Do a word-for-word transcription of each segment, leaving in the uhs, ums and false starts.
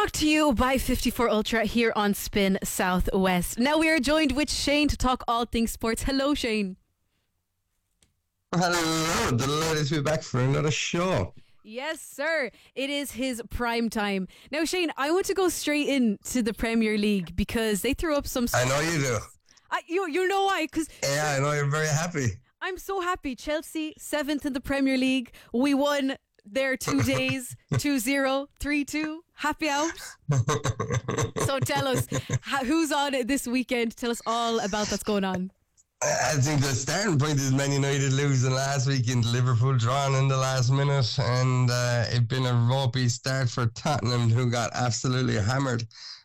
Brought to you by fifty-four Ultra here on Spin Southwest. Now we are joined with Shane to talk all things sports. Hello, Shane. Hello, delighted to be back for another show. Yes, sir. It is his prime time. Now, Shane, I want to go straight into the Premier League because they threw up some... I know you do. I, you, you know why? Because Yeah, I know you're very happy. I'm so happy. Chelsea, seventh in the Premier League. We won there two days, two zero, three two. Happy out. So tell us, how, who's on it this weekend? Tell us all about what's going on. I think the starting point is Man United losing last weekend, Liverpool drawn in the last minute, and uh, it's been a ropey start for Tottenham, who got absolutely hammered.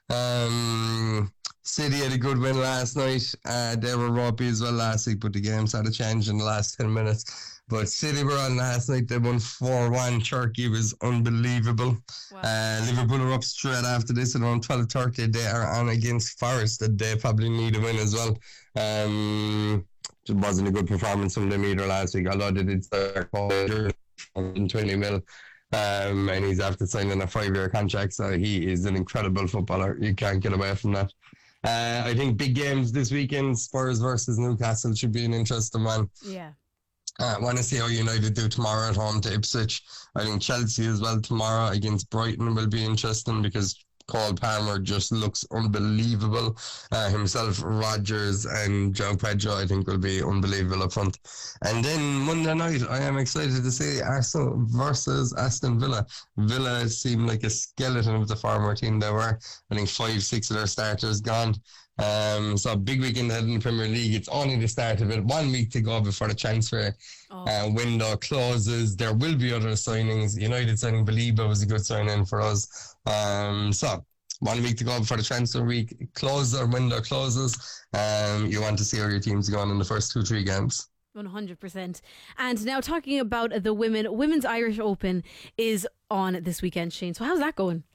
Um, City had a good win last night. Uh, they were ropey as well last week, but the game started changing in the last ten minutes. But City were on last night. They won four one. Turkey was unbelievable. Wow. Uh, Liverpool are up straight after this at around twelve thirty. They are on against Forest, that they probably need a win as well. Um, it wasn't a good performance from them either last week, although they did start in twenty mil. Um, and he's after signing a five-year contract, so he is an incredible footballer. You can't get away from that. Uh, I think big games this weekend, Spurs versus Newcastle, should be an interesting one. Yeah. I uh, want to see how United do tomorrow at home to Ipswich. I think Chelsea as well tomorrow against Brighton will be interesting because Cole Palmer just looks unbelievable. Uh, himself, Rodgers and João Pedro, I think, will be unbelievable up front. And then Monday night, I am excited to see Arsenal versus Aston Villa. Villa seem like a skeleton of the former team they were. I think five, six of their starters gone. Um, so big weekend ahead in the Premier League. It's only the start of it. One week to go before the transfer oh. uh, window closes. There will be other signings. United signing Baliba was a good signing for us. Um, so one week to go before the transfer week closes or window closes. Um, you want to see how your team's going in the first two, three games. one hundred percent. And now talking about the women, Women's Irish Open is on this weekend, Shane. So how's that going?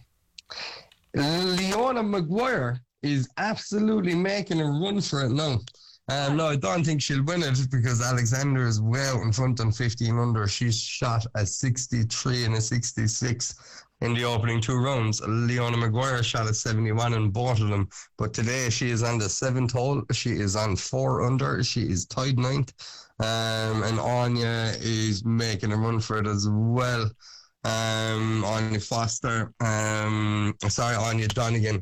Leona Maguire is absolutely making a run for it now. Um, no, I don't think she'll win it because Alexander is way out in front on fifteen under. She's shot a sixty-three and a sixty-six in the opening two rounds. Leona Maguire shot a seventy-one in both of them. But today she is on the seventh hole. She is on four under. She is tied ninth. Um, and Anya is making a run for it as well. Um, Anya Foster, um, sorry, Anya Donegan.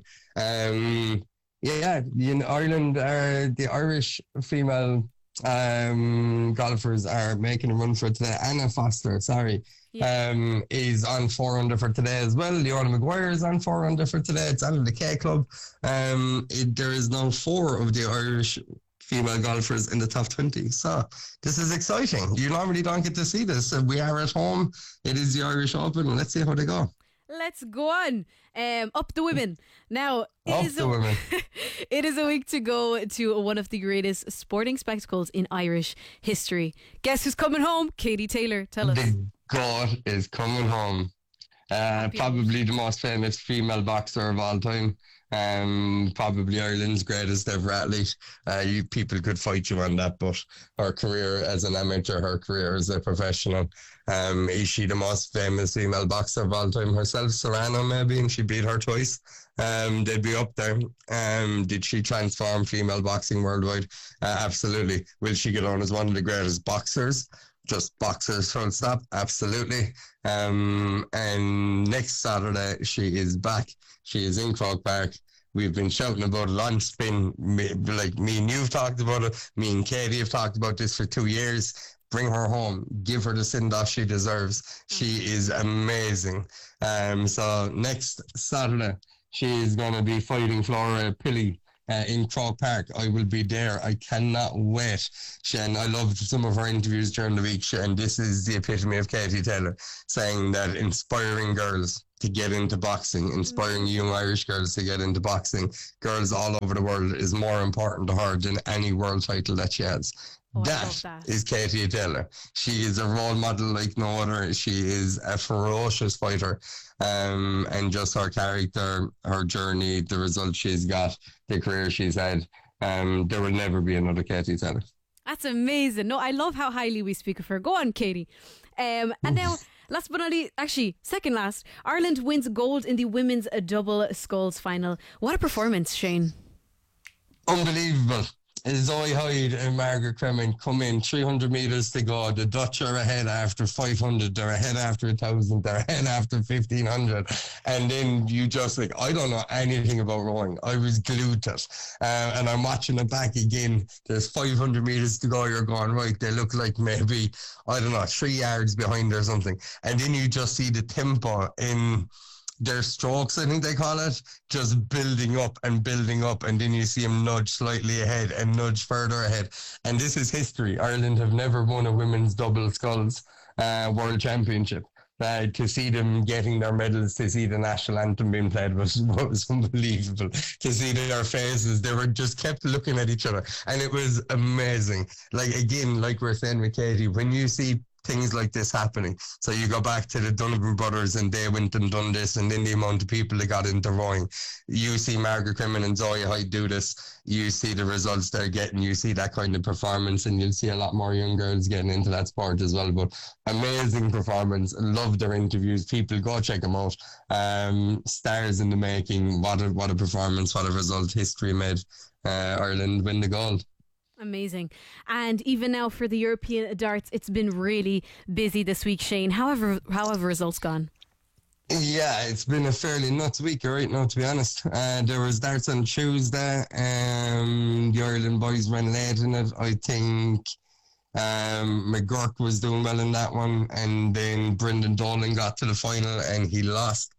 Um, yeah, in Ireland, uh, the Irish female um, golfers are making a run for it today. Anna Foster, sorry, yeah. um, is on four under for today as well. Leona Maguire is on four under for today. It's out of the K Club. Um, it, there is now four of the Irish female golfers in the top twenty. So this is exciting. You normally don't get to see this. We are at home. It is the Irish Open. Let's see how they go. Let's go on. Um, up the women. Now, it up is, the a, women. it is a week to go to one of the greatest sporting spectacles in Irish history. Guess who's coming home? Katie Taylor. Tell us. The God is coming home. Uh, probably the most famous female boxer of all time. Um, probably Ireland's greatest ever athlete. Uh, you people could fight you on that, but her career as an amateur, her career as a professional. Um, is she the most famous female boxer of all time herself? Serrano, maybe, and she beat her twice. Um, they'd be up there. Um, did she transform female boxing worldwide? Uh, absolutely. Will she get on as one of the greatest boxers? Just boxers, full stop. Absolutely. Um, and next Saturday, she is back. She is in Croke Park. We've been shouting about it on Spin. Me, like me and you've talked about it. Me and Katie have talked about this for two years. Bring her home. Give her the send-off she deserves. She is amazing. Um, so next Saturday, she is going to be fighting Flora Pilley uh, in Croke Park. I will be there. I cannot wait. She, and I loved some of her interviews during the week. She, and this is the epitome of Katie Taylor, saying that inspiring girls to get into boxing, inspiring young Irish girls to get into boxing, girls all over the world, is more important to her than any world title that she has. Oh, that, that is Katie Taylor. She is a role model like no other. She is a ferocious fighter. Um, and just her character, her journey, the results she's got, the career she's had, um, there will never be another Katie Taylor. That's amazing. No, I love how highly we speak of her. Go on, Katie. Um, and now, Last but not least, actually, second last, Ireland wins gold in the women's double sculls final. What a performance, Shane. Unbelievable. Zoe Hyde and Margaret Cremen come in, three hundred metres to go. The Dutch are ahead after five hundred, they're ahead after one thousand, they're ahead after fifteen hundred. And then you just like, I don't know anything about rowing. I was glued to it. Uh, and I'm watching it back again. There's five hundred metres to go. You're going, right, they look like maybe, I don't know, three yards behind or something. And then you just see the tempo in their strokes, I think they call it, just building up and building up, and then you see them nudge slightly ahead and nudge further ahead. And this is history. Ireland have never won a women's double sculls uh, world championship. Uh, to see them getting their medals, to see the national anthem being played was, was unbelievable. To see their faces, they were just kept looking at each other, and it was amazing. Like, again, like we're saying with Katie, when you see things like this happening. So you go back to the Donovan brothers and they went and done this, and then the amount of people that got into rowing. You see Margaret Cremen and Zoe Hyde do this. You see the results they're getting. You see that kind of performance, and you'll see a lot more young girls getting into that sport as well. But amazing performance. Love their interviews. People, go check them out. Um, stars in the making. What a, what a performance. What a result. History made. Uh, Ireland win the gold. Amazing. And even now for the European darts, it's been really busy this week, Shane. However, however results gone? Yeah, it's been a fairly nuts week right now, to be honest. Uh, there was darts on Tuesday. Um, the Ireland boys ran late in it. I think um, McGurk was doing well in that one. And then Brendan Dolan got to the final and he lost.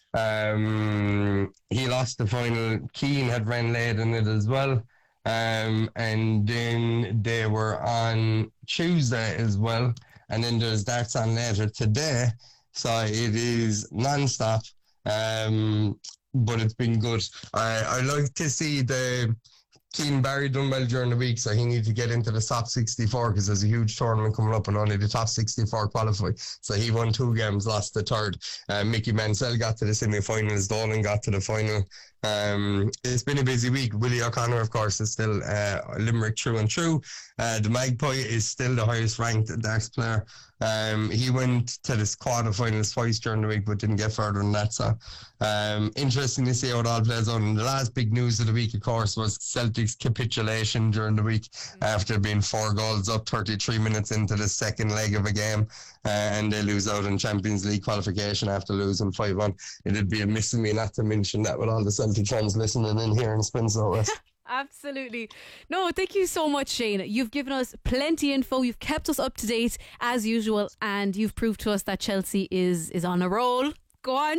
Um, he lost the final. Keane had ran late in it as well. Um, and then they were on Tuesday as well. And then there's darts on later today. So it is non-stop. Um, but it's been good. I, I like to see the Keane Barry done well during the week, so he needs to get into the top sixty-four because there's a huge tournament coming up and only the top sixty-four qualify. So he won two games, lost the third. Uh, Mickey Mansell got to the semi-finals. Dolan got to the final. Um, it's been a busy week. Willie O'Connor, of course, is still uh, Limerick through and through. Uh, the Magpie is still the highest ranked darts player. Um, he went to the quarterfinals twice during the week, but didn't get further than that. So, um, interesting to see how it all plays out. And the last big news of the week, of course, was Celtic's capitulation during the week after being four goals up, thirty-three minutes into the second leg of a game, uh, and they lose out in Champions League qualification after losing five one. It'd be amiss of me not to mention that with all the Celtic fans listening in here in Spencer West. Absolutely. No, thank you so much, Shane. You've given us plenty info. You've kept us up to date as usual, and you've proved to us that Chelsea is is on a roll. Go on.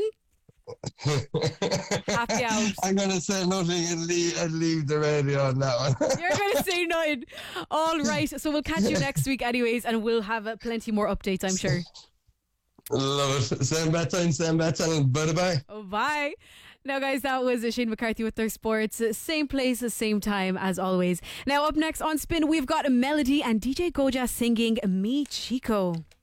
Happy out. I'm going to say nothing and leave, and leave the radio on that one. You're going to say nothing. All right. So we'll catch you next week anyways, and we'll have uh, plenty more updates, I'm sure. Love it. Same bad time, same bad time. Bye-bye. Oh, bye. Now, guys, that was Shane McCarthy with their sports. Same place, same time as always. Now, up next on Spin, we've got a Melody and D J Goja singing Me Chico.